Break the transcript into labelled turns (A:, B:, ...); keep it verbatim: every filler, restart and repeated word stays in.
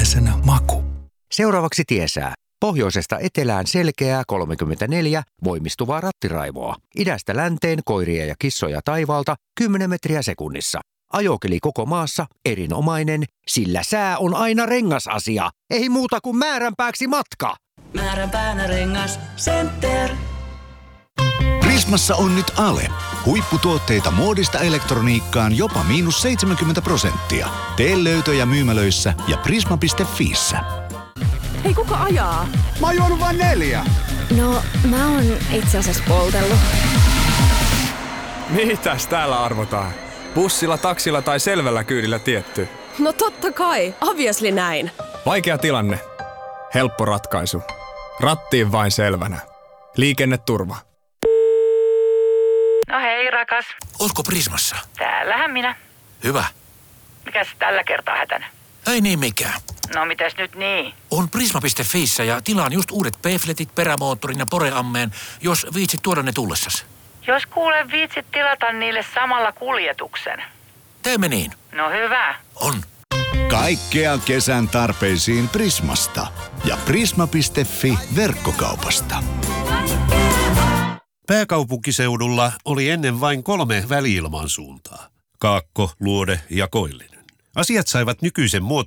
A: sen maku.
B: Seuraavaksi tiesää. Pohjoisesta etelään selkeää kolmekymmentäneljä voimistuvaa rattiraivoa. Idästä länteen koiria ja kissoja taivaalta kymmenen metriä sekunnissa. Ajokeli koko maassa erinomainen, sillä sää on aina rengasasia. Ei muuta kuin määränpääksi matka.
C: Määränpäänä rengas Center.
D: Prismassa on nyt ale. Huipputuotteita muodista elektroniikkaan jopa miinus seitsemänkymmentä prosenttia. Tee löytöjä myymälöissä ja prisma piste fiissä.
E: Hei, kuka ajaa?
F: Mä oon juonut vain neljä.
E: No, mä oon itse asiassa poltellut.
G: Mitäs täällä arvotaan? Bussilla, taksilla tai selvällä kyydillä tietty?
E: No totta kai, obviously näin.
G: Vaikea tilanne. Helppo ratkaisu. Rattiin vain selvänä. Liikenneturva.
H: No hei, rakas.
I: Ootko Prismassa?
H: Täällähän minä.
I: Hyvä.
H: Mikäs tällä kertaa hätänä?
I: Ei niin mikään.
H: No mitäs nyt niin?
I: On prisma piste fiissä ja tilaan just uudet P-fletit, perämoottorin ja poreammeen, jos viitsit tuoda ne tullessas.
H: Jos kuule viitsit tilata niille samalla kuljetuksen.
I: Teemme niin.
H: No hyvä.
I: On.
D: Kaikkea kesän tarpeisiin Prismasta ja prisma piste fi verkkokaupasta.
J: Pääkaupunkiseudulla oli ennen vain kolme väli-ilmansuuntaa. Kaakko, Luode ja Koillinen. Asiat saivat nykyisen muotonsa